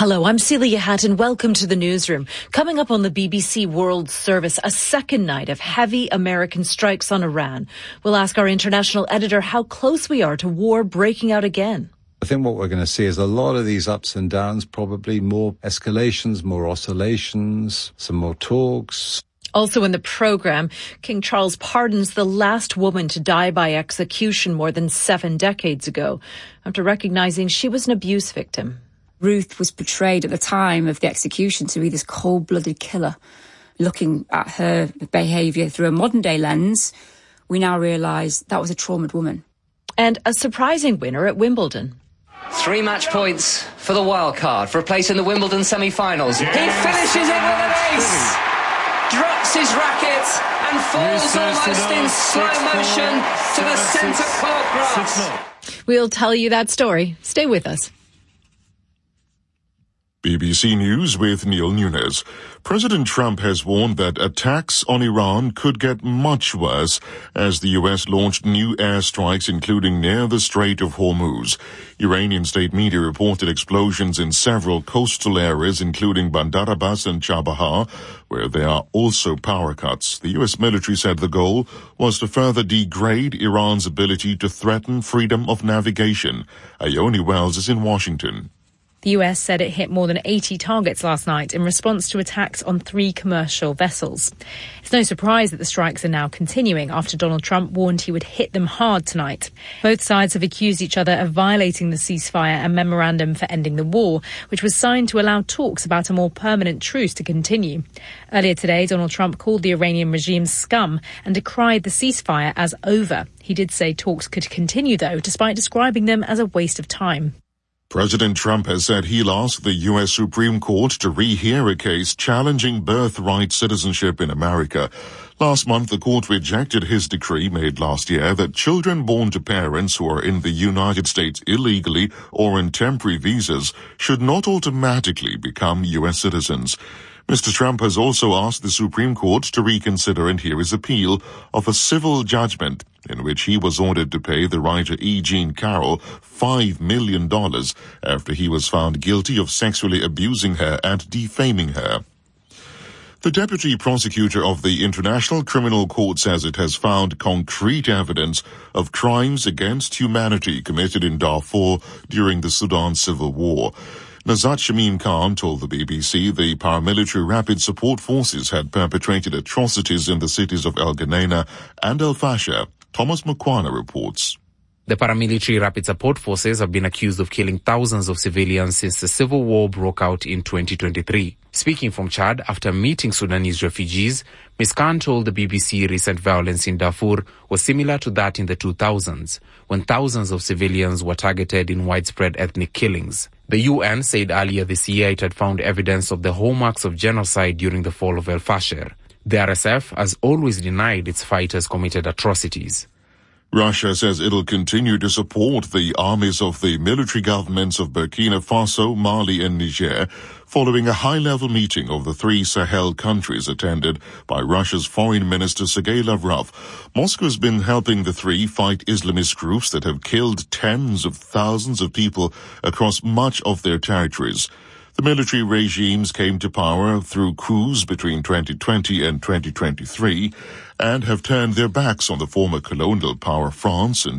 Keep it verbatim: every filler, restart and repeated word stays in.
Hello, I'm Celia Hatton. Welcome to the newsroom. Coming up on the B B C World Service, a second night of heavy American strikes on Iran. We'll ask our international editor how close we are to war breaking out again. I think what we're going to see is a lot of these ups and downs, probably more escalations, more oscillations, some more talks. Also in the programme, King Charles pardons the last woman to die by execution more than seven decades ago, after recognising she was an abuse victim. Ruth was portrayed at the time of the execution to be this cold-blooded killer. Looking at her behaviour through a modern-day lens, we now realise that was a traumatized woman. And a surprising winner at Wimbledon. Three match points for the wild card for a place in the Wimbledon semi-finals. Yes. He finishes it with an ace, drops his racket and falls almost in slow motion to the centre court grass. We'll tell you that story. Stay with us. B B C News with Neil Nunes. President Trump has warned that attacks on Iran could get much worse as the U S launched new airstrikes, including near the Strait of Hormuz. Iranian state media reported explosions in several coastal areas, including Bandar Abbas and Chabahar, where there are also power cuts. The U S military said the goal was to further degrade Iran's ability to threaten freedom of navigation. Ione Wells is in Washington. The U S said it hit more than eighty targets last night in response to attacks on three commercial vessels. It's no surprise that the strikes are now continuing after Donald Trump warned he would hit them hard tonight. Both sides have accused each other of violating the ceasefire and memorandum for ending the war, which was signed to allow talks about a more permanent truce to continue. Earlier today, Donald Trump called the Iranian regime scum and decried the ceasefire as over. He did say talks could continue, though, despite describing them as a waste of time. President Trump has said he'll ask the U S Supreme Court to rehear a case challenging birthright citizenship in America. Last month, the court rejected his decree made last year that children born to parents who are in the United States illegally or on temporary visas should not automatically become U S citizens. Mister Trump has also asked the Supreme Court to reconsider and hear his appeal of a civil judgment in which he was ordered to pay the writer E. Jean Carroll five million dollars after he was found guilty of sexually abusing her and defaming her. The deputy prosecutor of the International Criminal Court says it has found concrete evidence of crimes against humanity committed in Darfur during the Sudan civil war. Nazat Shamim Khan told the B B C the paramilitary rapid support forces had perpetrated atrocities in the cities of El Geneina and El Fasher. Thomas Mukwana reports. The paramilitary rapid support forces have been accused of killing thousands of civilians since the civil war broke out in twenty twenty-three. Speaking from Chad after meeting Sudanese refugees, Miz Khan told the B B C recent violence in Darfur was similar to that in the two thousands, when thousands of civilians were targeted in widespread ethnic killings. The U N said earlier this year it had found evidence of the hallmarks of genocide during the fall of El Fasher. The R S F has always denied its fighters committed atrocities. Russia says it'll continue to support the armies of the military governments of Burkina Faso, Mali and Niger, following a high-level meeting of the three Sahel countries attended by Russia's Foreign Minister Sergei Lavrov. Moscow's been helping the three fight Islamist groups that have killed tens of thousands of people across much of their territories. The military regimes came to power through coups between twenty twenty and twenty twenty-three and have turned their backs on the former colonial power France and